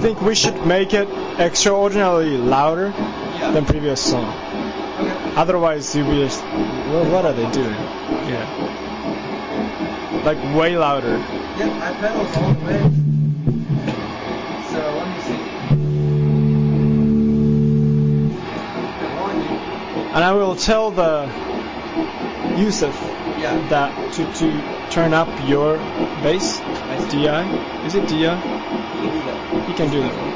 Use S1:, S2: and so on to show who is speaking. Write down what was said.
S1: think we should make it extraordinarily louder
S2: Yeah.
S1: than previous song.
S2: Okay.
S1: Otherwise, you'll be just, well, what are they doing? Yeah. Like way louder.
S2: Yep, my pedal's all the way. So let me see.
S1: And I will tell the Yusuf
S2: Yeah.
S1: that to turn up your bass.
S2: I see.
S1: DI? Is it DI?
S2: You can do that.
S1: You can do that.